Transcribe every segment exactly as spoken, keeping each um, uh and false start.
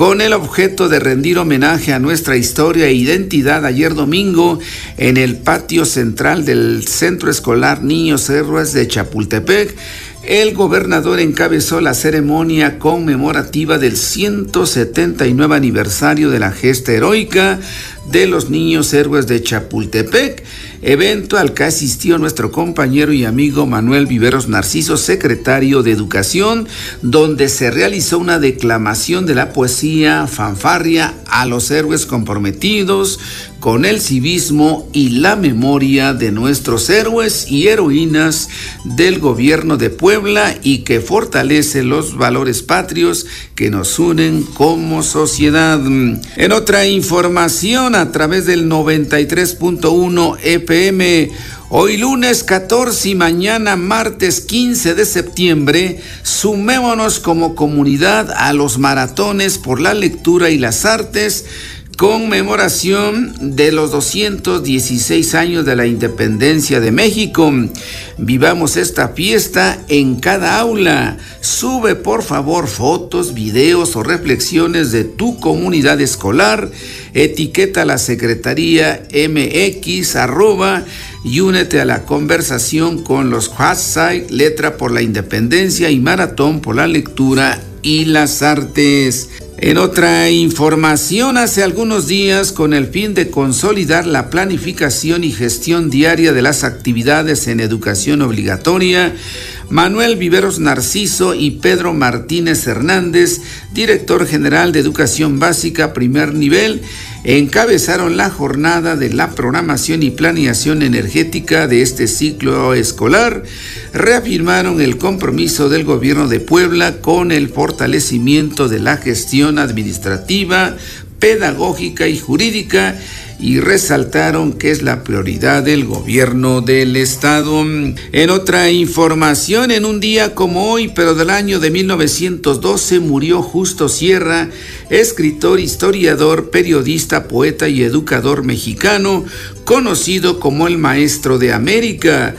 con el objeto de rendir homenaje a nuestra historia e identidad. Ayer domingo, en el patio central del Centro Escolar Niños Héroes de Chapultepec, el gobernador encabezó la ceremonia conmemorativa del ciento setenta y nueve aniversario de la gesta heroica de los Niños Héroes de Chapultepec, evento al que asistió nuestro compañero y amigo Manuel Viveros Narciso, secretario de Educación, donde se realizó una declamación de la poesía fanfarria a los héroes comprometidos con el civismo y la memoria de nuestros héroes y heroínas del gobierno de Puebla, y que fortalece los valores patrios que nos unen como sociedad. En otra información, a través del noventa y tres punto uno F M, hoy lunes catorce y mañana martes quince de septiembre, sumémonos como comunidad a los maratones por la lectura y las artes, conmemoración de los doscientos dieciséis años de la independencia de México. Vivamos esta fiesta en cada aula. Sube por favor fotos, videos o reflexiones de tu comunidad escolar. Etiqueta a la Secretaría M X arroba y únete a la conversación con los hashtag Letra por la Independencia y Maratón por la Lectura y las Artes. En otra información, hace algunos días, con el fin de consolidar la planificación y gestión diaria de las actividades en educación obligatoria, Manuel Viveros Narciso y Pedro Martínez Hernández, director general de Educación Básica Primer Nivel, encabezaron la jornada de la programación y planeación energética de este ciclo escolar. Reafirmaron el compromiso del gobierno de Puebla con el fortalecimiento de la gestión administrativa, pedagógica y jurídica, y resaltaron que es la prioridad del gobierno del estado. En otra información, en un día como hoy, pero del año de mil novecientos doce, murió Justo Sierra, escritor, historiador, periodista, poeta y educador mexicano, conocido como el Maestro de América.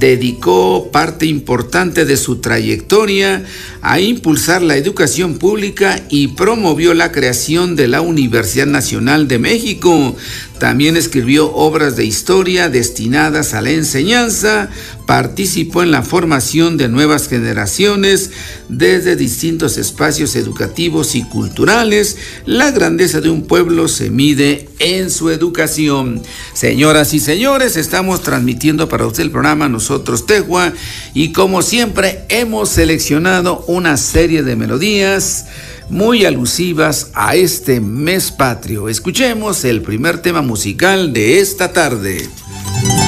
Dedicó parte importante de su trayectoria a impulsar la educación pública y promovió la creación de la Universidad Nacional de México. También escribió obras de historia destinadas a la enseñanza, participó en la formación de nuevas generaciones desde distintos espacios educativos y culturales. La grandeza de un pueblo se mide en su educación. Señoras y señores, estamos transmitiendo para usted el programa Nosotros Tehua, y como siempre hemos seleccionado una serie de melodías muy alusivas a este mes patrio. Escuchemos el primer tema musical de esta tarde.